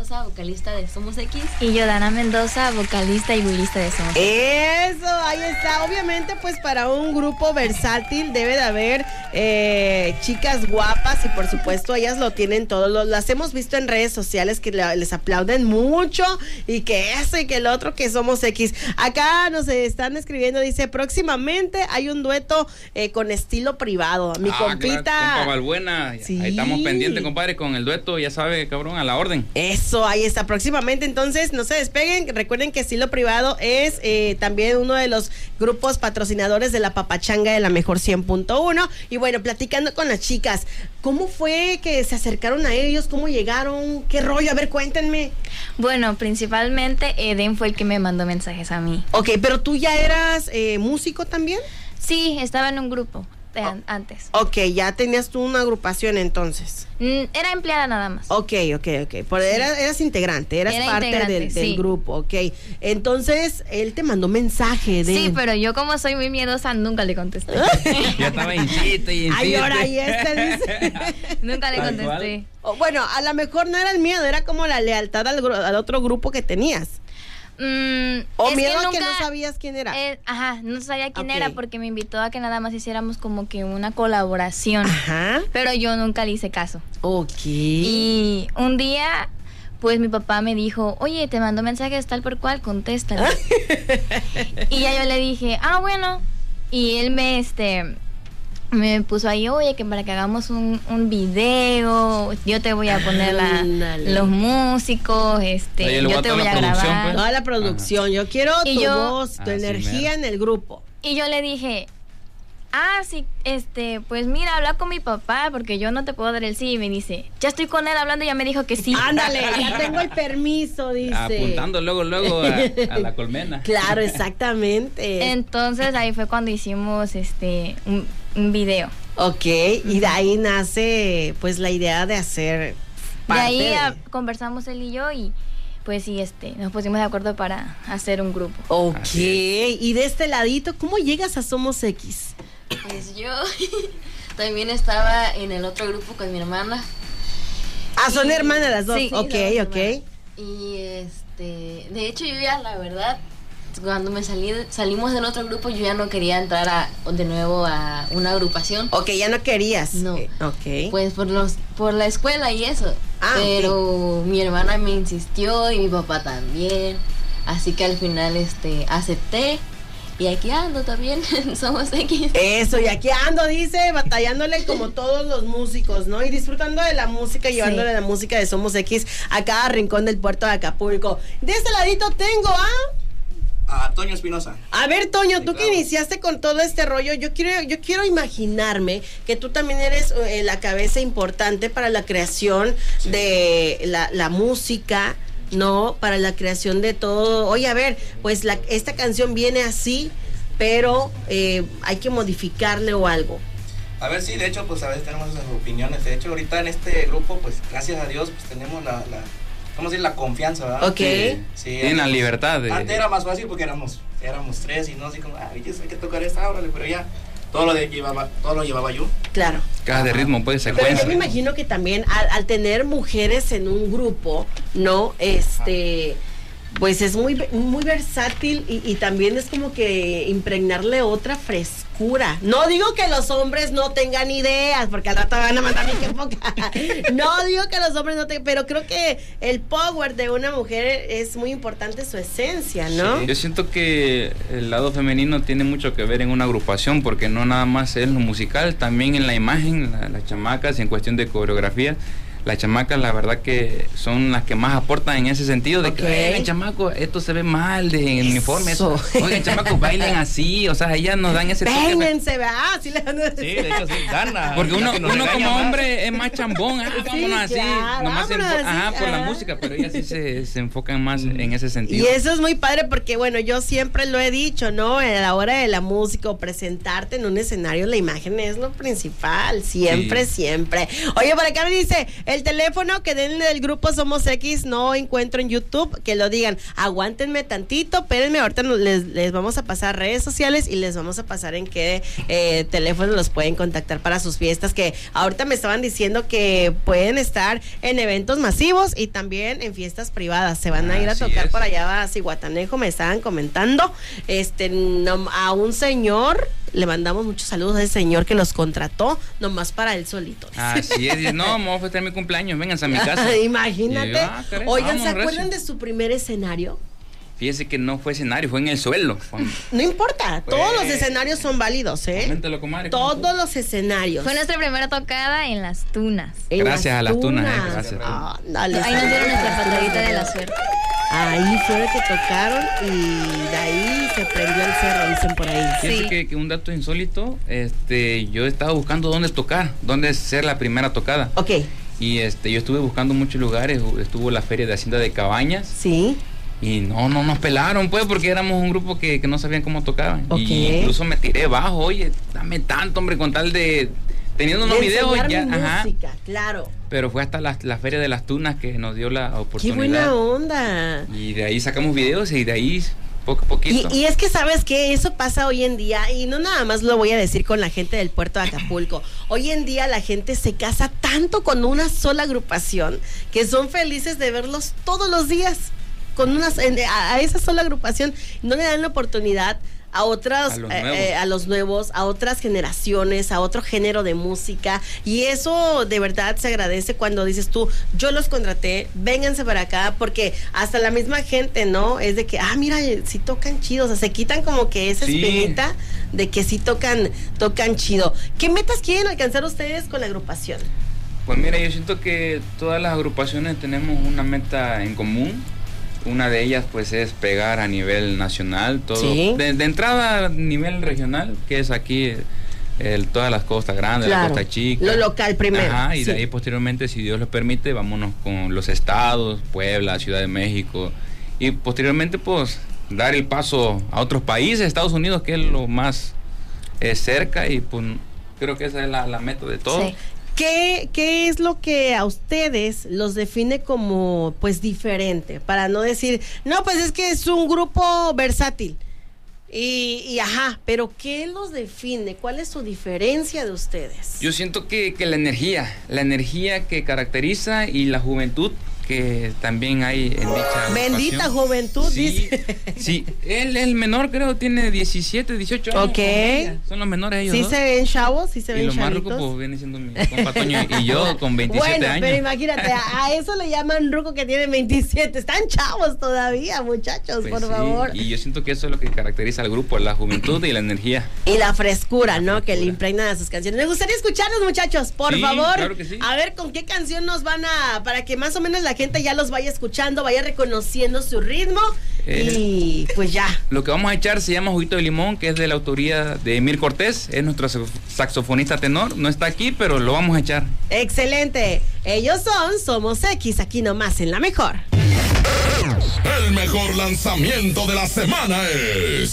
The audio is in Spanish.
Mendoza, vocalista de Somos X. Y yo, Dana Mendoza, vocalista y guirista de Somos X. Eso, ahí está. Obviamente, pues para un grupo versátil debe de haber chicas guapas y por supuesto ellas lo tienen todo. Las hemos visto en redes sociales que les aplauden mucho y que eso y que el otro, que Somos X. Acá nos están escribiendo, dice, próximamente hay un dueto con Estilo Privado. Mi compita. Claro, compa Valbuena. Sí. Ahí estamos pendientes, compadre, con el dueto, ya sabe, cabrón, a la orden. Eso, ahí está, próximamente. Entonces, no se despeguen. Recuerden que Estilo Privado es también uno de los grupos patrocinadores de la Papachanga de la Mejor 100.1. Y bueno, platicando con las chicas, ¿cómo fue que se acercaron a ellos? ¿Cómo llegaron? ¿Qué rollo? A ver, cuéntenme. Bueno, principalmente Eden fue el que me mandó mensajes a mí. Ok, pero tú ya eras músico también. Sí, estaba en un grupo antes. Ok, ya tenías tú una agrupación entonces. Era empleada nada más. Ok. Eras integrante, eras parte del grupo, ok. Entonces, él te mandó mensaje de... Sí, pero yo como soy muy miedosa, nunca le contesté. Ya estaba insiste y insiste. Ay, ahora y dice. Nunca le contesté. Bueno, a lo mejor no era el miedo, era como la lealtad al otro grupo que tenías. O miedo a que no sabías quién era. No sabía quién era porque me invitó a que nada más hiciéramos como que una colaboración. Ajá. Pero yo nunca le hice caso. Ok. Y un día, pues mi papá me dijo, oye, te mandó mensajes tal por cual, contéstale. Y ya yo le dije, bueno. Y él me puso ahí, oye, que para que hagamos un video, yo te voy a poner los músicos, yo te voy a grabar. Pues. Toda la producción, yo quiero tu voz, tu energía en el grupo. Y yo le dije, sí, pues mira, habla con mi papá, porque yo no te puedo dar el sí. Y me dice, ya estoy con él hablando y ya me dijo que sí. Ándale, ya tengo el permiso, dice. Apuntando luego a la colmena. Claro, exactamente. Entonces ahí fue cuando hicimos un video. Ok, y de ahí nace pues la idea de hacer parte de ahí conversamos él y yo y pues sí, nos pusimos de acuerdo para hacer un grupo. Ok, y de este ladito, ¿cómo llegas a Somos X? Pues yo también estaba en el otro grupo con mi hermana. Son hermanas las dos. Sí, ok. Y de hecho yo ya, la verdad, cuando salimos del otro grupo, yo ya no quería entrar de nuevo a una agrupación. Ok, ya no querías. No. Ok. Pues por la escuela y eso. Pero mi hermana me insistió y mi papá también. Así que al final acepté. Y aquí ando también, Somos X. Eso, y aquí ando, dice, batallándole como todos los músicos, ¿no? Y disfrutando de la música, llevándole la música de Somos X a cada rincón del puerto de Acapulco. De este ladito tengo a Toño Espinosa. A ver, Toño, tú que iniciaste con todo este rollo, yo quiero imaginarme que tú también eres la cabeza importante para la creación de la música, ¿no? Para la creación de todo. Oye, a ver, pues esta canción viene así, pero hay que modificarle o algo. A ver, sí, de hecho, pues a veces tenemos esas opiniones. De hecho, ahorita en este grupo, pues gracias a Dios, pues tenemos vamos a decir, la confianza, ¿verdad? Ok. Sí, tienen la libertad. Antes era más fácil porque éramos tres y no así como, hay que tocar esta, órale, pero ya todo lo llevaba yo. Claro. Cada de ritmo, pues, secuencia. Pero yo me imagino que también al tener mujeres en un grupo, ¿no? Pues es muy versátil y también es como que impregnarle otra frescura. No digo que los hombres no tengan ideas, porque al rato van a mandar que poca. No digo que los hombres no tengan, pero creo que el power de una mujer es muy importante, su esencia, ¿no? Sí, yo siento que el lado femenino tiene mucho que ver en una agrupación, porque no nada más es lo musical, también en la imagen, las chamacas, en cuestión de coreografía. Las chamacas, la verdad que son las que más aportan en ese sentido de que, chamaco, esto se ve mal en el uniforme. Oigan, chamacos, bailen así, o sea, ellas nos dan ese toque. Péinense, ¿verdad? Sí, de hecho, sí, gana. Porque uno como hombre es más chambón, vámonos así, nomás por la música, pero ellas sí se enfocan más en ese sentido. Y eso es muy padre porque, bueno, yo siempre lo he dicho, ¿no? A la hora de la música o presentarte en un escenario, la imagen es lo principal, siempre. Oye, por acá me dice, El teléfono que den del grupo Somos X no encuentro en YouTube, que lo digan. Aguántenme tantito, espérenme, ahorita les vamos a pasar redes sociales y les vamos a pasar en qué teléfono los pueden contactar para sus fiestas, que ahorita me estaban diciendo que pueden estar en eventos masivos y también en fiestas privadas. Se van a ir a tocar por allá a Zihuatanejo, me estaban comentando. A un señor, le mandamos muchos saludos a ese señor que los contrató nomás para él solito. Así es, no, vamos a festejar mi cumpleaños, vénganse a mi casa. Imagínate. Yo, Oigan, ¿se acuerdan de su primer escenario? Fíjese que no fue escenario, fue en el suelo. No importa, todos los escenarios son válidos, ¿eh? Coméntalo, comadre. Todos los escenarios. Fue nuestra primera tocada en Las Tunas. Gracias a Las Tunas, gracias. Dale, ahí nos dieron nuestra patadita de la suerte. Ahí fue lo que tocaron y de ahí se prendió el cerro, dicen por ahí. Fíjese que un dato insólito, yo estaba buscando dónde tocar, dónde ser la primera tocada. Ok. Y yo estuve buscando muchos lugares, estuvo la feria de Hacienda de Cabañas. Sí. Y no nos pelaron, pues, porque éramos un grupo que no sabían cómo tocaban. Okay. Y incluso me tiré bajo, oye, dame tanto, hombre, con tal de... Teniendo unos videos ya. Música, claro. Pero fue hasta la feria de Las Tunas que nos dio la oportunidad. ¡Qué buena onda! Y de ahí sacamos videos y de ahí poco a poquito. Y es que sabes que eso pasa hoy en día, y no nada más lo voy a decir con la gente del puerto de Acapulco. Hoy en día la gente se casa tanto con una sola agrupación que son felices de verlos todos los días con a esa sola agrupación. No le dan la oportunidad a otras, a los nuevos, a otras generaciones, a otro género de música, y eso de verdad se agradece cuando dices tú, yo los contraté, vénganse para acá, porque hasta la misma gente, ¿no? Es de que, mira, sí tocan chido, o sea, se quitan como que esa espinita de que sí tocan chido. ¿Qué metas quieren alcanzar ustedes con la agrupación? Pues mira, yo siento que todas las agrupaciones tenemos una meta en común. Una de ellas pues es pegar a nivel nacional, todo. ¿Sí? De entrada a nivel regional, que es aquí todas las costas grandes, la Costa Chica. Lo local primero. Ajá, y de ahí posteriormente, si Dios lo permite, vámonos con los estados, Puebla, Ciudad de México, y posteriormente pues dar el paso a otros países, Estados Unidos, que es lo más cerca, y pues creo que esa es la meta de todo. Sí. ¿Qué es lo que a ustedes los define como pues diferente? Para no decir, no, pues es que es un grupo versátil. Pero ¿qué los define? ¿Cuál es su diferencia de ustedes? Yo siento que la energía que caracteriza y la juventud que también hay en dicha bendita agrupación. Juventud, sí, dice. Sí, el menor creo tiene 17, 18 años. Ok. Son los menores ellos. Sí, ¿no? Se ven chavos, sí se ven chavitos. Y lo más ruco pues viene siendo mi compa Toño y yo con 27 años. Bueno, pero imagínate, a eso le llaman ruco que tiene 27. Están chavos todavía, muchachos, pues por favor. Y yo siento que eso es lo que caracteriza al grupo, la juventud y la energía. Y la frescura, ¿no? Que le impregnan a sus canciones. Me gustaría escucharlos, muchachos, por favor. Claro que sí. A ver con qué canción nos van para que más o menos la gente ya los vaya escuchando, vaya reconociendo su ritmo y pues ya. Lo que vamos a echar se llama Juguito de Limón, que es de la autoría de Emir Cortés, es nuestro saxofonista tenor, no está aquí, pero lo vamos a echar. Excelente, ellos Somos X, aquí nomás en La Mejor. El mejor lanzamiento de la semana es